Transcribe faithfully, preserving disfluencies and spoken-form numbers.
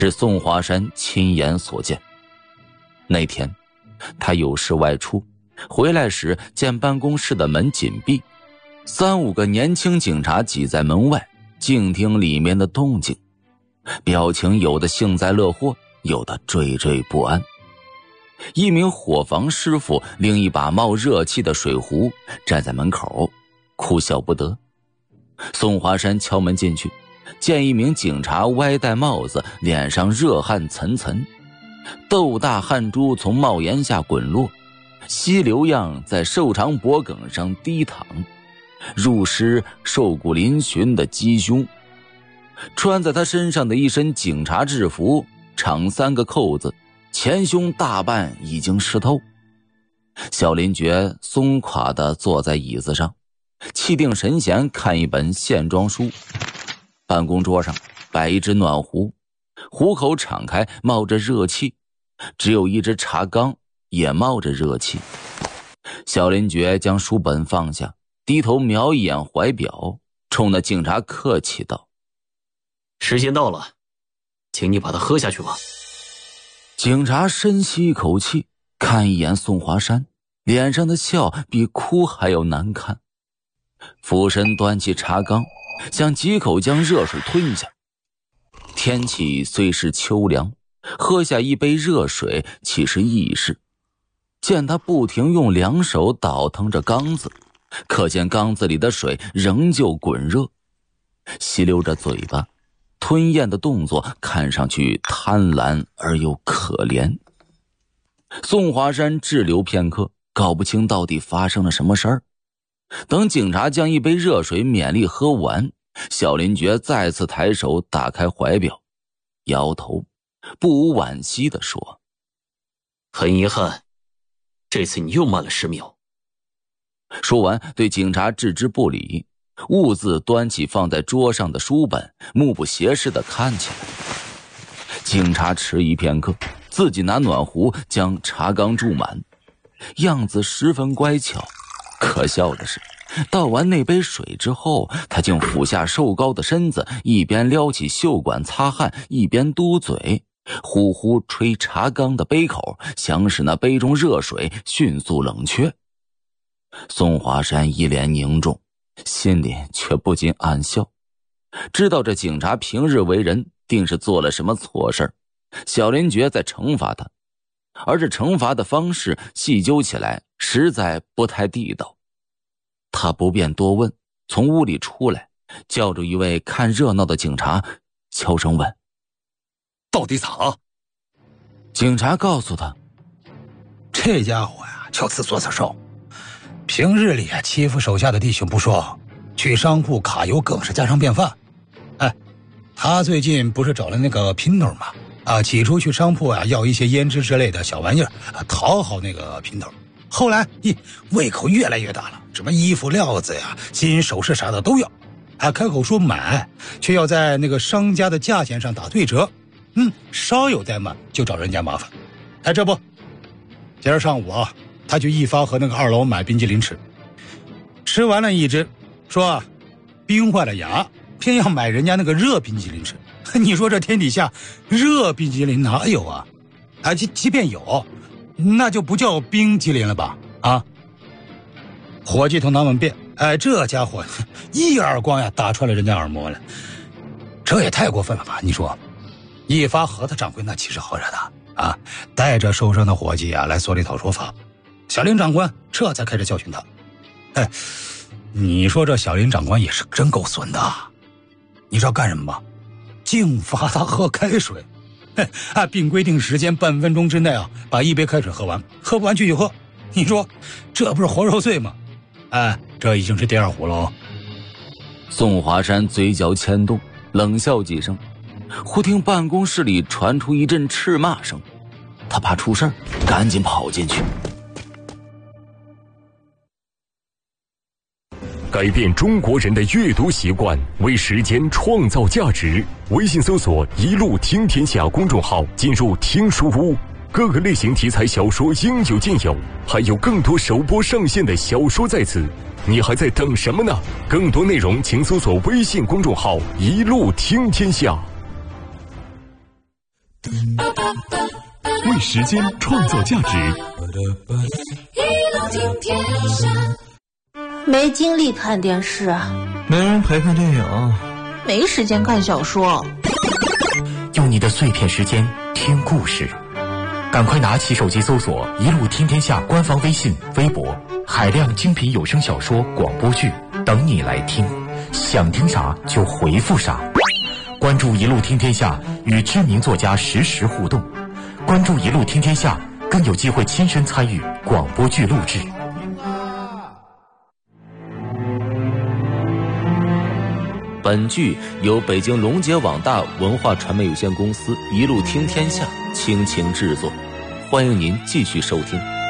是宋华山亲眼所见。那天他有事外出，回来时见办公室的门紧闭，三五个年轻警察挤在门外静听里面的动静，表情有的幸灾乐祸，有的惴惴不安。一名伙房师傅拎一把冒热气的水壶站在门口，哭笑不得。宋华山敲门进去，见一名警察歪戴帽子，脸上热汗涔涔，豆大汗珠从帽檐下滚落，溪流样在瘦长脖颈上低淌，入湿瘦骨嶙峋的鸡胸。穿在他身上的一身警察制服，敞三个扣子，前胸大半已经湿透。小林觉松垮地坐在椅子上，气定神闲看一本线装书。办公桌上摆一只暖壶，壶口敞开，冒着热气，只有一只茶缸也冒着热气。小林觉将书本放下，低头瞄一眼怀表，冲那警察客气道： 时间到了，请你把它喝下去吧。 警察深吸一口气，看一眼宋华山，脸上的笑比哭还要难看。俯身端起茶缸，想几口将热水吞下。天气虽是秋凉，喝下一杯热水岂是易事。见他不停用两手倒腾着缸子，可见缸子里的水仍旧滚热，吸溜着嘴巴，吞咽的动作看上去贪婪而又可怜。宋华山滞留片刻，搞不清到底发生了什么事儿。等警察将一杯热水勉力喝完，小林觉再次抬手打开怀表，摇头，不无惋惜地说： 很遗憾，这次你又慢了十秒。 说完对警察置之不理，兀自端起放在桌上的书本，目不斜视地看起来。警察迟疑片刻，自己拿暖壶将茶缸注满，样子十分乖巧。可笑的是，倒完那杯水之后，他竟俯下瘦高的身子，一边撩起袖管擦汗，一边嘟嘴，呼呼吹茶缸的杯口，想使那杯中热水迅速冷却。宋华山一脸凝重，心里却不禁暗笑，知道这警察平日为人定是做了什么错事，小林觉在惩罚他，而这惩罚的方式细究起来实在不太地道。他不便多问，从屋里出来，叫住一位看热闹的警察，悄声问： 到底咋了？ 警察告诉他： 这家伙呀，叫自作自受，平日里啊欺负手下的弟兄不说，去商铺卡油更是家常便饭。哎，他最近不是找了那个姘头吗？啊，起初去商铺啊要一些胭脂之类的小玩意儿，讨好那个姘头。后来咦，胃口越来越大了，什么衣服料子呀、金银首饰啥的都要。还开口说买，却要在那个商家的价钱上打对折。嗯，稍有怠慢就找人家麻烦。哎，这不，今儿上午啊，他去一发和那个二楼买冰激凌吃，吃完了一只，说啊，冰坏了牙，偏要买人家那个热冰激凌吃。你说这天底下热冰激凌哪有啊？啊，即即便有，那就不叫冰激凌了吧？啊！伙计头脑猛变，哎，这家伙一耳光呀打穿了人家耳膜了，这也太过分了吧？你说，一发和他掌柜那岂是好惹的啊？带着受伤的伙计啊来所里讨说法，小林长官这才开始教训他。哎，你说这小林长官也是真够损的，你知道干什么吗？净罚他喝开水，啊，并规定时间半分钟之内啊，把一杯开水喝完，喝不完继续喝。你说这不是活受罪吗？哎，这已经是第二壶喽。 宋华山嘴角牵动，冷笑几声，忽听办公室里传出一阵斥骂声，他怕出事儿，赶紧跑进去。 改变中国人的阅读习惯，为时间创造价值。微信搜索一路听天下公众号，进入听书屋，各个类型题材小说应有尽有，还有更多首播上线的小说在此，你还在等什么呢？更多内容请搜索微信公众号一路听天下。 为时间创造价值。 没精力看电视， 没人陪看电影， 没时间看小说。 用你的碎片时间听故事，赶快拿起手机搜索一路听天下官方微信微博，海量精品有声小说广播剧等你来听，想听啥就回复啥。关注一路听天下，与知名作家实时互动。关注一路听天下，更有机会亲身参与广播剧录制。 本剧由北京龙杰网大文化传媒有限公司一路听天下倾情制作，欢迎您继续收听。